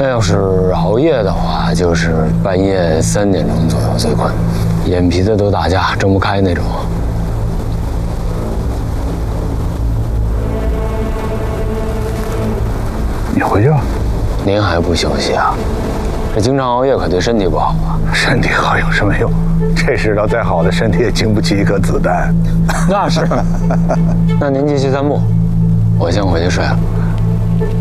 那要是熬夜的话，就是半夜3点钟左右最困，眼皮子都打架，睁不开那种。 你回去吧。 您还不休息啊？这经常熬夜可对身体不好啊。 身体好有什么用？这世道再好的身体也经不起一颗子弹。 那是。那您继续散步，我先回去睡了。